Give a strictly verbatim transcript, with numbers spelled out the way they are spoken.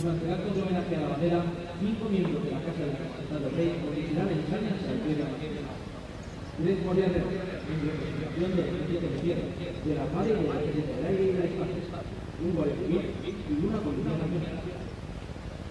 Durante el acto de homenaje a la bandera, cinco miembros de la Casa de Majestad del Rey realizarán ensañas al pie de la bandera. Tres guardianes en representación del ejército de tierra, de la mar y del ejército del aire y del espacio, un guardia civil y una policía nacional.